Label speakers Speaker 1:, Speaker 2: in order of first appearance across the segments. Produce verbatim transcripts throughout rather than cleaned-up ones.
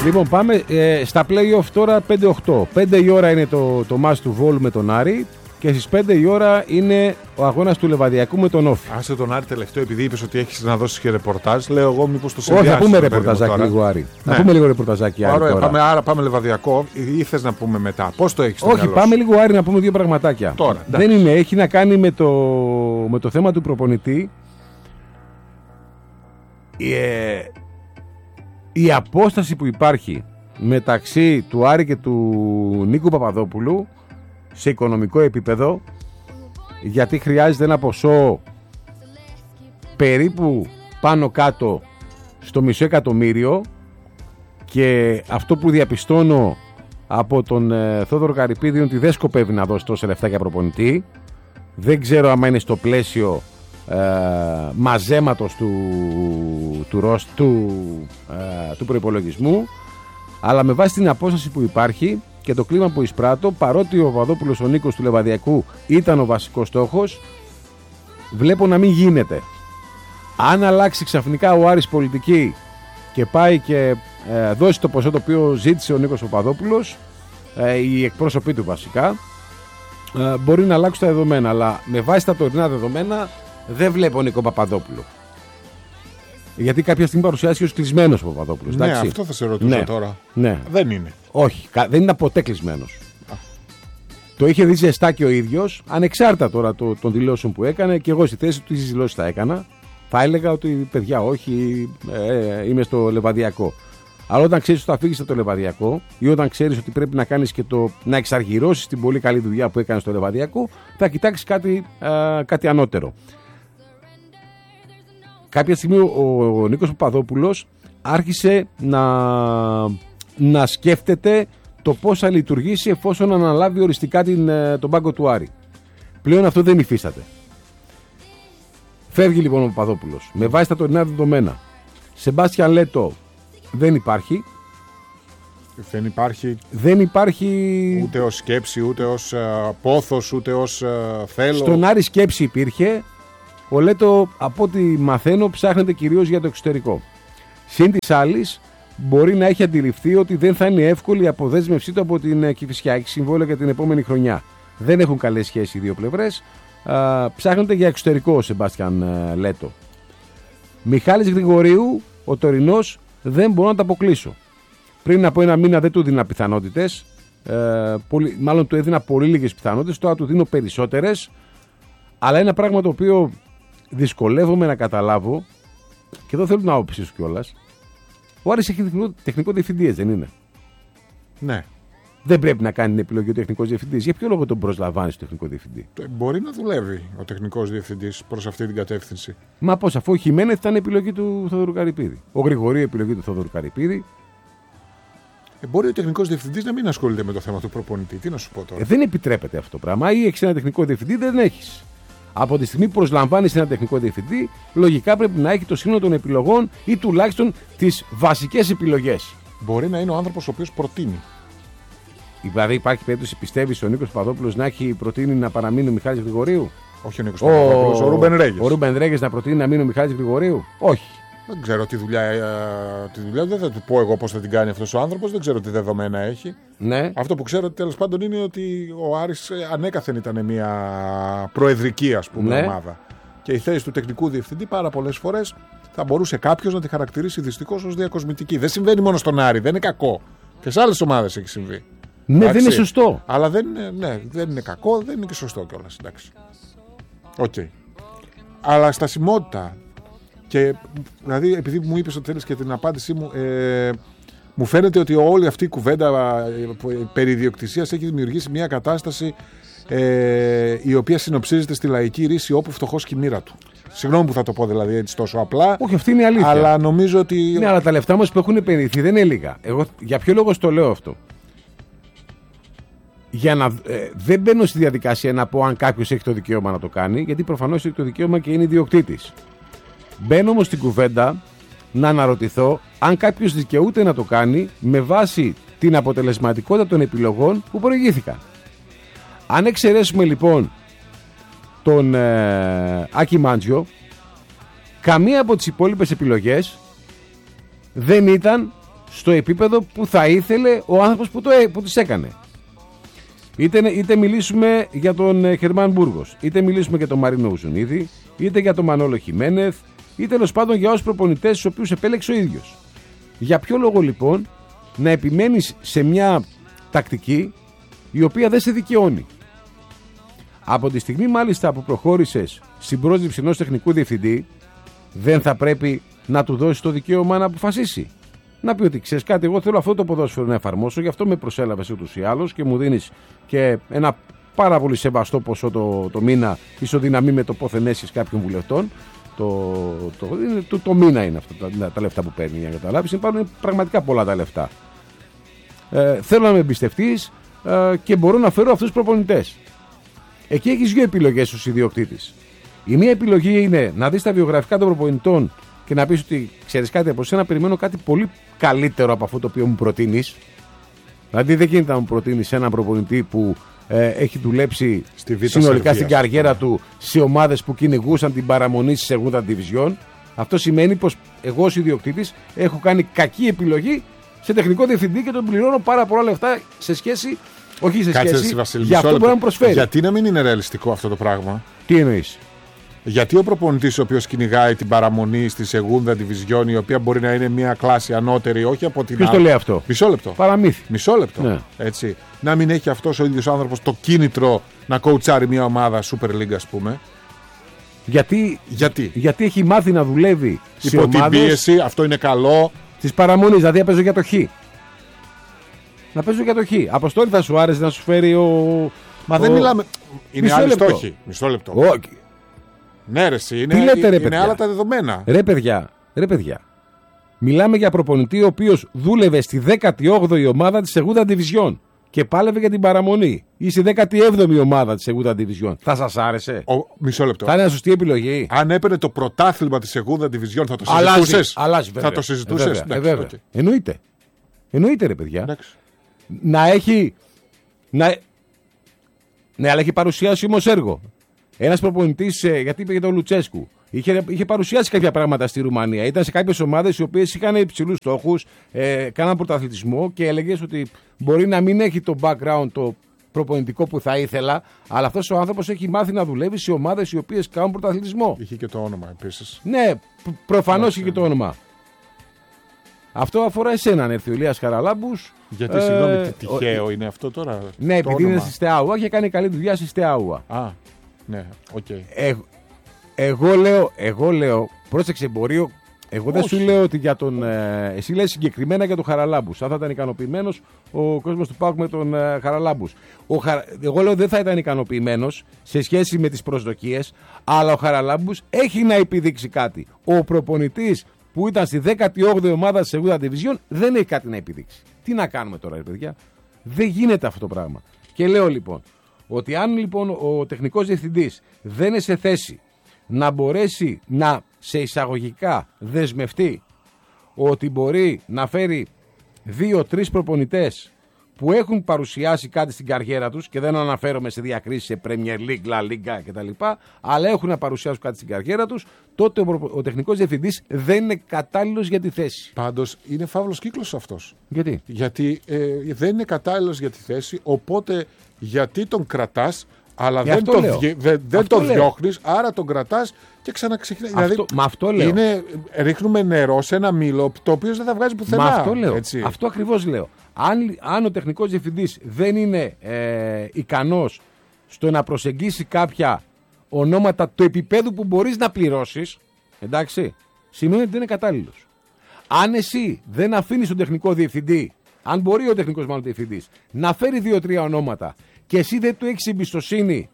Speaker 1: Λοιπόν, πάμε ε, στα play-off τώρα πέντε οκτώ. πέντε η ώρα είναι το, το match του Βόλου με τον Άρη και στις πέντε η ώρα είναι ο αγώνας του Λεβαδιακού με τον Όφη.
Speaker 2: Άσε τον Άρη τελευταίο, επειδή είπες ότι έχεις να δώσεις και ρεπορτάζ. Λέω εγώ μήπως το συνδυάσεις.
Speaker 1: Όχι, θα πούμε ρεπορταζάκι λίγο Άρη. Ναι. Να πούμε λίγο ρεπορταζάκι Άρη.
Speaker 2: Άρα, πάμε, άρα πάμε Λεβαδιακό ή θες να πούμε μετά? Πώς το έχεις στο
Speaker 1: Όχι,
Speaker 2: μυαλό
Speaker 1: πάμε
Speaker 2: σου?
Speaker 1: λίγο Άρη να πούμε δύο πραγματάκια.
Speaker 2: Τώρα,
Speaker 1: δεν είναι, έχει να κάνει με το, με το θέμα του προπονητή. Ε, η απόσταση που υπάρχει μεταξύ του Άρη και του Νίκου Παπαδόπουλου σε οικονομικό επίπεδο, γιατί χρειάζεται ένα ποσό περίπου πάνω κάτω στο μισό εκατομμύριο, και αυτό που διαπιστώνω από τον ε, Θόδωρο Καρυπίδη είναι ότι δεν σκοπεύει να δώσει τόσα λεφτά για προπονητή. Δεν ξέρω άμα είναι στο πλαίσιο ε, μαζέματος του, του, του, ε, του προϋπολογισμού, αλλά με βάση την απόσταση που υπάρχει και το κλίμα που εισπράττω, παρότι ο Παπαδόπουλος, ο Νίκος του Λεβαδιακού ήταν ο βασικός στόχος, βλέπω να μην γίνεται. Αν αλλάξει ξαφνικά ο Άρης πολιτική και πάει και ε, δώσει το ποσό το οποίο ζήτησε ο Νίκος Παπαδόπουλος, ε, οι εκπρόσωποι του βασικά, ε, μπορεί να αλλάξουν τα δεδομένα, αλλά με βάση τα τωρινά δεδομένα δεν βλέπω Νίκο Παπαδόπουλο. Γιατί κάποια στιγμή παρουσιάστηκε ως κλεισμένος ο Παπαδόπουλος.
Speaker 2: Ναι,
Speaker 1: εντάξει?
Speaker 2: αυτό θα σε ρωτούσα
Speaker 1: ναι,
Speaker 2: τώρα.
Speaker 1: Ναι.
Speaker 2: Δεν είναι.
Speaker 1: Όχι, δεν είναι ποτέ κλεισμένος. Το είχε δει ζεστά και ο ίδιος, ανεξάρτητα τώρα το, των δηλώσεων που έκανε, και εγώ στη θέση του τις δηλώσεις θα έκανα. Θα έλεγα ότι παιδιά, όχι, ε, είμαι στο Λεβαδιακό. Αλλά όταν ξέρεις ότι θα φύγεις από το Λεβαδιακό, ή όταν ξέρεις ότι πρέπει να κάνεις και το, να εξαργυρώσεις την πολύ καλή δουλειά που έκανες στο Λεβαδιακό, θα κοιτάξεις κάτι, α, κάτι ανώτερο. Κάποια στιγμή ο, ο Νίκος Παπαδόπουλος άρχισε να, να σκέφτεται το πώς θα λειτουργήσει εφόσον αναλάβει οριστικά την, τον πάγκο του Άρη. Πλέον αυτό δεν υφίσταται. Φεύγει λοιπόν ο Παπαδόπουλος με βάση τα τωρινά δεδομένα. Σεμπάστιαν Λέτο δεν υπάρχει.
Speaker 2: Δεν υπάρχει.
Speaker 1: Δεν υπάρχει
Speaker 2: ούτε ως σκέψη, ούτε ως uh, πόθος, ούτε ως uh, θέλω.
Speaker 1: Στον Άρη σκέψη υπήρχε. Ο Λέτο, από ό,τι μαθαίνω, ψάχνεται κυρίως για το εξωτερικό. Συν της άλλης, μπορεί να έχει αντιληφθεί ότι δεν θα είναι εύκολη η αποδέσμευσή του από την Κηφισιά. Έχει συμβόλαιο για την επόμενη χρονιά. Δεν έχουν καλές σχέσεις οι δύο πλευρές. Α, ψάχνεται για εξωτερικό ο Σεμπάστιαν Λέτο. Μιχάλης Γρηγορίου, ο τωρινός, δεν μπορώ να τα αποκλείσω. Πριν από ένα μήνα δεν του δίνα πιθανότητες. Ε, πολύ, μάλλον του έδινα πολύ λίγες πιθανότητες. Τώρα του δίνω περισσότερες. Αλλά ένα πράγμα το οποίο δυσκολεύομαι να καταλάβω, και εδώ θέλω την άποψή σου κιόλας. Ο Άρης έχει τεχνικό, τεχνικό διευθυντή, δεν είναι?
Speaker 2: Ναι.
Speaker 1: Δεν πρέπει να κάνει την επιλογή ο τεχνικός διευθυντής. Για ποιο λόγο τον προσλαμβάνει στο τεχνικό διευθυντή?
Speaker 2: Μπορεί να δουλεύει ο τεχνικός διευθυντής προς αυτή την κατεύθυνση.
Speaker 1: Μα πώς, αφού ο Χιμένεθ ήταν επιλογή του Θοδωρού Καρυπίδη. Ο Γρηγορίου επιλογή του Θοδωρού Καρυπίδη.
Speaker 2: Ε, μπορεί ο τεχνικός διευθυντής να μην ασχολείται με το θέμα του προπονητή. Τι να σου πω τώρα.
Speaker 1: Ε, δεν επιτρέπεται αυτό το πράγμα. Ή έχεις ένα τεχνικό διευθυντή, δεν έχεις. Από τη στιγμή που προσλαμβάνεις ένα τεχνικό διευθυντή, λογικά πρέπει να έχει το σύνολο των επιλογών ή τουλάχιστον τις βασικές επιλογές.
Speaker 2: Μπορεί να είναι ο άνθρωπος ο οποίος προτείνει.
Speaker 1: Δηλαδή, υπάρχει περίπτωση, πιστεύεις, ο Νίκος Παπαδόπουλος να έχει προτείνει να παραμείνει ο Μιχάλης Γρηγορίου?
Speaker 2: Όχι ο Νίκος Παπαδόπουλος, ο Ρούμπεν Ρέγες.
Speaker 1: Ο Ρούμπεν Ρέγες να προτείνει να μείνει ο Μιχάλης Γρηγορίου? Όχι.
Speaker 2: Δεν ξέρω τι δουλειά, τη δουλειά δεν θα του πω εγώ πώς θα την κάνει αυτός ο άνθρωπος, δεν ξέρω τι δεδομένα έχει.
Speaker 1: Ναι.
Speaker 2: Αυτό που ξέρω τέλος πάντων είναι ότι ο Άρης ανέκαθεν ήταν μια προεδρική, ας πούμε, ναι, ομάδα. Και η θέση του τεχνικού διευθυντή πάρα πολλές φορές θα μπορούσε κάποιος να τη χαρακτηρίσει δυστυχώς ως διακοσμητική. Δεν συμβαίνει μόνο στον Άρη, δεν είναι κακό. Και σε άλλες ομάδες έχει συμβεί.
Speaker 1: Ναι, εντάξει, δεν είναι σωστό.
Speaker 2: Αλλά δεν είναι, ναι, δεν είναι κακό, δεν είναι και σωστό κιόλας. Εντάξει. Οκ. Okay. Αλλά στασιμότητα. Και δηλαδή, επειδή μου είπες ότι θέλεις και την απάντησή μου, ε, μου φαίνεται ότι όλη αυτή η κουβέντα περί ιδιοκτησίας έχει δημιουργήσει μια κατάσταση ε, η οποία συνοψίζεται στη λαϊκή ρίση όπου φτωχός και η μοίρα του. Συγγνώμη που θα το πω δηλαδή έτσι τόσο απλά.
Speaker 1: Όχι, αυτή είναι η αλήθεια.
Speaker 2: Αλλά νομίζω ότι.
Speaker 1: Ναι, αλλά τα λεφτά μας που έχουν επενδυθεί δεν είναι λίγα. Εγώ για ποιο λόγο στο λέω αυτό? Για να, ε, δεν μπαίνω στη διαδικασία να πω αν κάποιος έχει το δικαίωμα να το κάνει, γιατί προφανώς έχει το δικαίωμα και είναι ιδιοκτήτης. Μπαίνω όμως στην κουβέντα να αναρωτηθώ αν κάποιος δικαιούται να το κάνει με βάση την αποτελεσματικότητα των επιλογών που προηγήθηκαν. Αν εξαιρέσουμε λοιπόν τον ε, Άκη Μάντζιο, καμία από τις υπόλοιπες επιλογές δεν ήταν στο επίπεδο που θα ήθελε ο άνθρωπος που, το, που τις έκανε. Είτε, είτε μιλήσουμε για τον Χερμάν Μπούργος, είτε μιλήσουμε για τον Μαρίνο Ουζουνίδη, είτε για τον Μανόλο Χιμένεθ, ή τέλος πάντων για όσους προπονητές τους οποίους επέλεξε ο ίδιος. Για ποιο λόγο λοιπόν να επιμένεις σε μια τακτική η οποία δεν σε δικαιώνει? Από τη στιγμή μάλιστα που προχώρησες στην πρόσληψη ενός τεχνικού διευθυντή, δεν θα πρέπει να του δώσεις το δικαίωμα να αποφασίσει? Να πει ότι ξέρεις κάτι, εγώ θέλω αυτό το ποδόσφαιρο να εφαρμόσω, γι' αυτό με προσέλαβες ούτως ή άλλως και μου δίνεις και ένα πάρα πολύ σεβαστό ποσό το, το μήνα, ισοδυναμή με το πόθεν έσχες κάποιων βουλευτών. Το, το, το, το, το μήνα είναι αυτά τα, τα λεφτά που παίρνει, για να καταλάβεις. Είναι πραγματικά πολλά τα λεφτά. Ε, θέλω να με εμπιστευτείς ε, και μπορώ να φέρω αυτούς τους προπονητές. Εκεί έχεις δύο επιλογές ως ιδιοκτήτης. Η μία επιλογή είναι να δεις τα βιογραφικά των προπονητών και να πεις ότι ξέρεις κάτι, από σένα περιμένω κάτι πολύ καλύτερο από αυτό το οποίο μου προτείνεις. Δηλαδή δεν γίνεται να μου προτείνεις έναν προπονητή που ε, έχει δουλέψει στη συνολικά στην καριέρα του σε ομάδες που κυνηγούσαν την παραμονή στη Segunda Division. Αυτό σημαίνει πως εγώ ως ιδιοκτήτης έχω κάνει κακή επιλογή σε τεχνικό διευθυντή και τον πληρώνω πάρα πολλά λεφτά σε σχέση, όχι σε
Speaker 2: Κάτσε,
Speaker 1: σχέση,
Speaker 2: Βασίλη,
Speaker 1: για αυτό που μπορεί να μου προσφέρει.
Speaker 2: Γιατί να μην είναι ρεαλιστικό αυτό το πράγμα?
Speaker 1: Τι εννοείς?
Speaker 2: Γιατί ο προπονητής ο οποίος κυνηγάει την παραμονή στη Segunda Division, η οποία μπορεί να είναι μια κλάση ανώτερη, όχι από την άλλη.
Speaker 1: Ποιος το λέει αυτό?
Speaker 2: Μισό λεπτό.
Speaker 1: Παραμύθι.
Speaker 2: Μισό λεπτό.
Speaker 1: Ναι.
Speaker 2: Έτσι. Να μην έχει αυτός ο ίδιος άνθρωπος το κίνητρο να κοουτσάρει μια ομάδα Super League, ας πούμε.
Speaker 1: Γιατί,
Speaker 2: Γιατί?
Speaker 1: γιατί έχει μάθει να δουλεύει σε
Speaker 2: υπό την
Speaker 1: ομάδες
Speaker 2: πίεση, αυτό είναι καλό.
Speaker 1: της παραμονής, δηλαδή να παίζω για το Χ. Να παίζω για το Χ. Αποστόλη, θα σου άρεσε να σου φέρει ο.
Speaker 2: Μα
Speaker 1: ο...
Speaker 2: δεν μιλάμε. Είναι
Speaker 1: Μισό
Speaker 2: άλλοι
Speaker 1: λεπτό.
Speaker 2: στόχοι. Μισό λεπτό.
Speaker 1: Ο...
Speaker 2: Ναι, ρε, εσύ, είναι,
Speaker 1: Τι λέτε, ρε,
Speaker 2: είναι
Speaker 1: παιδιά?
Speaker 2: άλλα τα δεδομένα.
Speaker 1: Ρε παιδιά, ρε παιδιά. Μιλάμε για προπονητή ο οποίος δούλευε στη δέκατη όγδοη ομάδα της Segunda Division και πάλευε για την παραμονή. Ή στη δέκατη έβδομη ομάδα της Segunda Division. Θα σας άρεσε?
Speaker 2: Ο, μισό λεπτό.
Speaker 1: Θα είναι μια σωστή επιλογή?
Speaker 2: Αν έπαιρνε το πρωτάθλημα της Segunda Division, θα το
Speaker 1: Αλλάζει,
Speaker 2: συζητούσες?
Speaker 1: αλλάζει, βέβαια.
Speaker 2: Θα το συζητούσες?
Speaker 1: Ε, βέβαια, ε, βέβαια.
Speaker 2: Okay.
Speaker 1: Εννοείται. Εννοείται, ρε παιδιά.
Speaker 2: Εντάξει.
Speaker 1: Να έχει. Να... Ναι, αλλά έχει παρουσιάσει όμως έργο. Ένας προπονητής, γιατί είπε για τον Λουτσέσκου, είχε, είχε παρουσιάσει κάποια πράγματα στη Ρουμανία. Ήταν σε κάποιες ομάδες οι οποίες είχαν υψηλούς στόχους, ε, κάναν πρωταθλητισμό και έλεγες ότι μπορεί να μην έχει το background το προπονητικό που θα ήθελα, αλλά αυτός ο άνθρωπος έχει μάθει να δουλεύει σε ομάδες οι οποίες κάνουν πρωταθλητισμό.
Speaker 2: Είχε και το όνομα επίσης.
Speaker 1: Ναι, προφανώς είχε και το όνομα. Αυτό αφορά εσένα, αν έρθει ο Ηλίας Χαραλάμπους.
Speaker 2: Γιατί,
Speaker 1: ε,
Speaker 2: συγγνώμη, τι τυχαίο
Speaker 1: ο,
Speaker 2: είναι αυτό τώρα?
Speaker 1: Ναι, επειδή είναι στη Στεάουα και κάνει καλή δουλειά στη Στεάουα.
Speaker 2: Α, ναι, οκ. Okay.
Speaker 1: Ε, εγώ λέω, εγώ λέω, πρόσεξε εμπορίο, εγώ δεν
Speaker 2: Όχι.
Speaker 1: σου λέω ότι για τον. Ε, εσύ λες συγκεκριμένα για τον Χαραλάμπους. Αν θα ήταν ικανοποιημένος ο κόσμος του ΠΑΟΚ με τον ε, Χαραλάμπους. Ο Χαρα... Εγώ λέω δεν θα ήταν ικανοποιημένος σε σχέση με τις προσδοκίες, αλλά ο Χαραλάμπους έχει να επιδείξει κάτι. Ο προπονητής που ήταν στη δέκατη όγδοη ομάδα της Segunda Division δεν έχει κάτι να επιδείξει. Τι να κάνουμε τώρα, ρε παιδιά? Δεν γίνεται αυτό το πράγμα. Και λέω λοιπόν ότι αν λοιπόν ο τεχνικός διευθυντής δεν είναι σε θέση να μπορέσει να σε εισαγωγικά δεσμευτεί ότι μπορεί να φέρει δύο-τρεις προπονητές που έχουν παρουσιάσει κάτι στην καριέρα τους, και δεν αναφέρομαι σε διακρίσεις σε Premier League, La Liga κτλ., αλλά έχουν να παρουσιάσουν κάτι στην καριέρα τους, τότε ο, ο τεχνικός διευθυντής δεν είναι κατάλληλος για τη θέση.
Speaker 2: Πάντως είναι φαύλος κύκλος αυτός.
Speaker 1: Γιατί?
Speaker 2: Γιατί ε, δεν είναι κατάλληλος για τη θέση, οπότε γιατί τον κρατάς, αλλά
Speaker 1: Γι'
Speaker 2: δεν,
Speaker 1: αυτό
Speaker 2: το,
Speaker 1: λέω.
Speaker 2: δι, δεν, δεν
Speaker 1: Αυτό
Speaker 2: το
Speaker 1: λέω.
Speaker 2: διώχνεις, άρα τον κρατάς και ξαναξεκινάει.
Speaker 1: Αυτό,
Speaker 2: Δηλαδή,
Speaker 1: μα αυτό λέω.
Speaker 2: είναι, ρίχνουμε νερό σε ένα μήλο το οποίο δεν θα βγάζει πουθενά.
Speaker 1: Μα αυτό λέω.
Speaker 2: Έτσι.
Speaker 1: Αυτό ακριβώς λέω. Αν, αν ο τεχνικός διευθυντής δεν είναι ε, ικανός στο να προσεγγίσει κάποια ονόματα του επίπεδου που μπορείς να πληρώσεις, εντάξει, σημαίνει ότι δεν είναι κατάλληλος. Αν εσύ δεν αφήνεις τον τεχνικό διευθυντή, αν μπορεί ο τεχνικός μάλλον διευθυντής να φέρει δύο-τρία ονόματα και εσύ δεν του έχεις εμπιστοσύνη,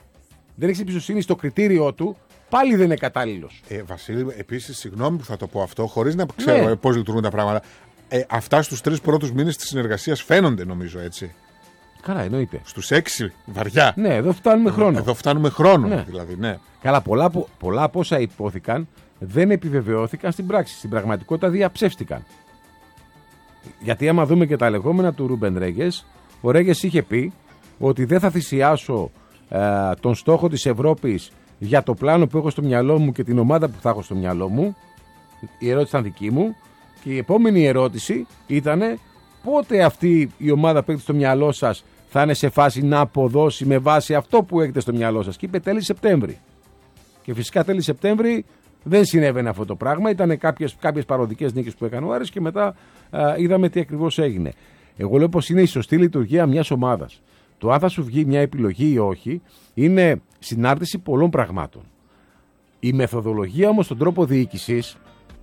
Speaker 1: δεν έχεις εμπιστοσύνη στο κριτήριό του, πάλι δεν είναι κατάλληλος.
Speaker 2: Ε, Βασίλη, επίσης, συγγνώμη που θα το πω αυτό, χωρίς να ξέρω
Speaker 1: Ναι.
Speaker 2: ε, πώς λειτουργούν τα πράγματα. Ε, αυτά στους τρεις πρώτους μήνες της συνεργασίας φαίνονται, νομίζω, έτσι.
Speaker 1: Καλά, εννοείται.
Speaker 2: Στους έξι, βαριά.
Speaker 1: Ναι, εδώ φτάνουμε χρόνο.
Speaker 2: Εδώ φτάνουμε χρόνο,
Speaker 1: Ναι.
Speaker 2: δηλαδή, ναι.
Speaker 1: Καλά, πολλά, από- πολλά από όσα υπόθηκαν δεν επιβεβαιώθηκαν στην πράξη. Στην πραγματικότητα διαψεύστηκαν. Γιατί άμα δούμε και τα λεγόμενα του Ρούμπεν Ρέγκες, ο Ρέγκες είχε πει ότι δεν θα θυσιάσω ε, τον στόχο της Ευρώπης για το πλάνο που έχω στο μυαλό μου και την ομάδα που θα έχω στο μυαλό μου. Η ερώτηση ήταν δική μου. Και η επόμενη ερώτηση ήταν πότε αυτή η ομάδα που έχετε στο μυαλό σας θα είναι σε φάση να αποδώσει με βάση αυτό που έχετε στο μυαλό σας. Και είπε τέλη Σεπτέμβρη. Και φυσικά τέλη Σεπτέμβρη δεν συνέβαινε αυτό το πράγμα. Ήταν κάποιες, κάποιες παροδικές νίκες που έκανε ο Άρης και μετά α, είδαμε τι ακριβώς έγινε. Εγώ λέω πως είναι η σωστή λειτουργία μιας ομάδας. Το αν θα σου βγει μια επιλογή ή όχι είναι συνάρτηση πολλών πραγμάτων. Η μεθοδολογία όμως, τον τρόπο διοίκησης,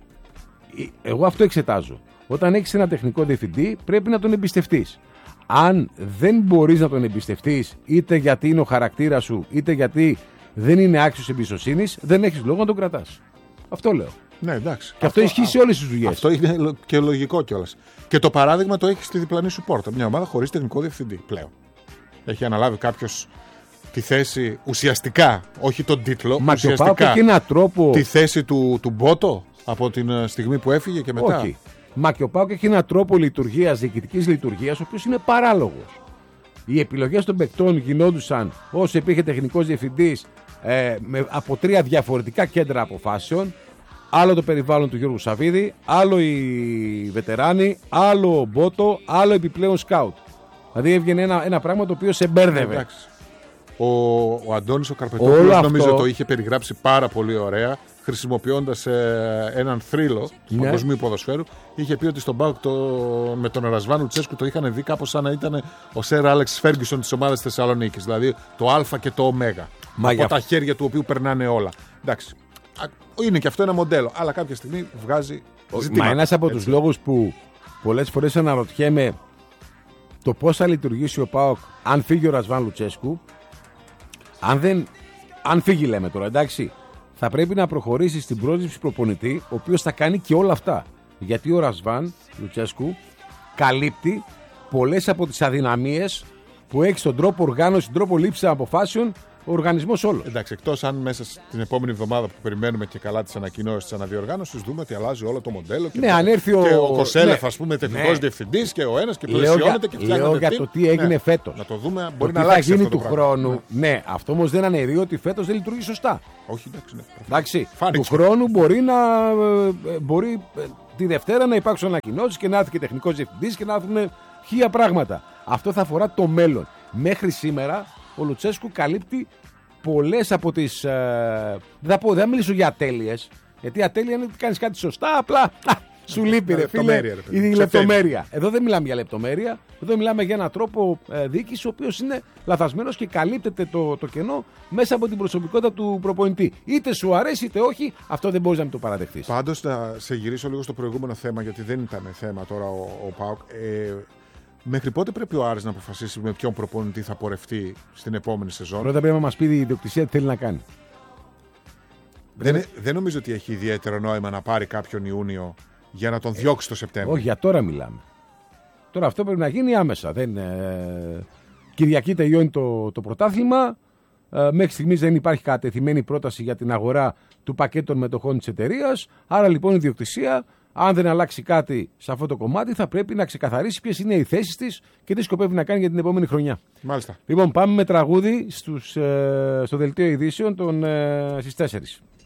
Speaker 1: εγώ αυτό εξετάζω. Όταν έχεις ένα τεχνικό διευθυντή πρέπει να τον εμπιστευτείς. Αν δεν μπορείς να τον εμπιστευτείς, είτε γιατί είναι ο χαρακτήρας σου, είτε γιατί δεν είναι άξιος εμπιστοσύνης, δεν έχεις λόγο να τον κρατάς. Αυτό λέω.
Speaker 2: Ναι, εντάξει.
Speaker 1: Και αυτό, αυτό ισχύει σε όλες τις δουλειές.
Speaker 2: Αυτό είναι και λογικό κιόλας. Και το παράδειγμα το έχει στη διπλανή σου πόρτα. Μια ομάδα χωρίς τεχνικό διευθυντή πλέον. Έχει αναλάβει κάποιος τη θέση ουσιαστικά, όχι τον τίτλο,
Speaker 1: Μα
Speaker 2: ουσιαστικά
Speaker 1: και έναν τρόπο...
Speaker 2: τη θέση του, του Μπότο από την στιγμή που έφυγε και μετά.
Speaker 1: Όχι. Μα και ο ΠΑΟΚ έχει έναν τρόπο λειτουργίας, διοικητικής λειτουργίας, ο οποίος είναι παράλογος. Οι επιλογές των παικτών γινόντουσαν όσο υπήρχε τεχνικός διευθυντής ε, με, από τρία διαφορετικά κέντρα αποφάσεων. Άλλο το περιβάλλον του Γιώργου Σαββίδη, άλλο οι βετεράνοι, άλλο ο Μπότο, άλλο επιπλέον σκάουτ. Δηλαδή έβγαινε ένα, ένα πράγμα το οποίο σε μπέρδευε.
Speaker 2: Εντάξει. Ο, ο Αντώνης ο Καρπετόπουλος νομίζω αυτό... το είχε περιγράψει πάρα πολύ ωραία, χρησιμοποιώντας ε, έναν θρύλο του
Speaker 1: ναι.
Speaker 2: παγκοσμίου ποδοσφαίρου. Είχε πει ότι στον ΠΑΟΚ με τον Ρασβάν Λουτσέσκου το είχαν δει κάπως σαν να ήταν ο Σερ Άλεξ Φέργκισον της ομάδας Θεσσαλονίκης. Δηλαδή το Α και το Ω. Μα από τα αυτό... χέρια του οποίου περνάνε όλα. Εντάξει. Είναι και αυτό ένα μοντέλο, αλλά κάποια στιγμή βγάζει ζητήματα.
Speaker 1: Μα ένας από τους λόγους που πολλές φορές αναρωτιέμαι το πώς θα λειτουργήσει ο ΠΑΟΚ αν φύγει ο Ρασβάν Λουτσέσκου, αν, δεν, αν φύγει λέμε τώρα, εντάξει, θα πρέπει να προχωρήσει στην πρόσληψη προπονητή, ο οποίος θα κάνει και όλα αυτά. Γιατί ο Ρασβάν Λουτσέσκου καλύπτει πολλές από τις αδυναμίες που έχει στον τρόπο οργάνωση, στον τρόπο λήψης αποφάσεων ο οργανισμός όλος.
Speaker 2: Εντάξει, εκτός αν μέσα στην επόμενη εβδομάδα που περιμένουμε και καλά τις ανακοινώσεις της αναδιοργάνωσης, δούμε ότι αλλάζει όλο το μοντέλο. Και,
Speaker 1: ναι,
Speaker 2: το...
Speaker 1: αν έρθει ο,
Speaker 2: και ο Κοσέλεφ,
Speaker 1: ναι.
Speaker 2: ας πούμε, τεχνικός ναι. διευθυντής και ο ένας και
Speaker 1: λέω
Speaker 2: πλαισιώνεται και φτιάχνεται.
Speaker 1: Λέω για το τι έγινε
Speaker 2: ναι.
Speaker 1: φέτος.
Speaker 2: Να το δούμε,
Speaker 1: το
Speaker 2: μπορεί
Speaker 1: τι
Speaker 2: να αλλάξει.
Speaker 1: Θα γίνει
Speaker 2: αυτό
Speaker 1: του
Speaker 2: το
Speaker 1: χρόνου.
Speaker 2: Ναι.
Speaker 1: ναι, αυτό όμως δεν αναιρεί ότι φέτος δεν λειτουργεί σωστά.
Speaker 2: Όχι, εντάξει. Ναι.
Speaker 1: εντάξει του χρόνου μπορεί να. Μπορεί τη Δευτέρα να υπάρξουν ανακοινώσεις και να έρθει και τεχνικός διευθυντής και να έρθουν χίλια πράγματα. Αυτό θα αφορά το μέλλον. Μέχρι σήμερα ο Λουτσέσκου καλύπτει πολλές από τις. Ε, δεν θα δεν μιλήσω για ατέλειες. Γιατί ατέλεια είναι ότι κάνεις κάτι σωστά, απλά σου λείπει ρε φίλε η λεπτομέρεια. Εδώ δεν μιλάμε για λεπτομέρεια. Εδώ μιλάμε για έναν τρόπο ε, διοίκηση ο οποίος είναι λαθασμένος και καλύπτεται το, το κενό μέσα από την προσωπικότητα του προπονητή. Είτε σου αρέσει είτε όχι, αυτό δεν μπορείς να μην το παραδεχτείς.
Speaker 2: Πάντως να σε γυρίσω λίγο στο προηγούμενο θέμα, γιατί δεν ήταν θέμα τώρα ο, ο ΠΑΟΚ. Ε, Μέχρι πότε πρέπει ο Άρης να αποφασίσει με ποιον προπονητή θα πορευτεί στην επόμενη σεζόν?
Speaker 1: Πρώτα πρέπει να μας πει η ιδιοκτησία τι θέλει να κάνει.
Speaker 2: Δεν, δεν νομίζω ότι έχει ιδιαίτερο νόημα να πάρει κάποιον Ιούνιο για να τον διώξει το Σεπτέμβριο.
Speaker 1: Όχι, για τώρα μιλάμε. Τώρα αυτό πρέπει να γίνει άμεσα. Δεν, ε, Κυριακή τελειώνει το, το πρωτάθλημα. Ε, μέχρι στιγμής δεν υπάρχει κατετημένη πρόταση για την αγορά του πακέτου των μετοχών της εταιρείας. Άρα λοιπόν η ιδιοκτησία, αν δεν αλλάξει κάτι σε αυτό το κομμάτι, θα πρέπει να ξεκαθαρίσει ποιες είναι οι θέσεις της και τι σκοπεύει να κάνει για την επόμενη χρονιά.
Speaker 2: Μάλιστα.
Speaker 1: Λοιπόν, πάμε με τραγούδι στους, ε, στο δελτίο ειδήσεων των, ε, στις τέσσερις.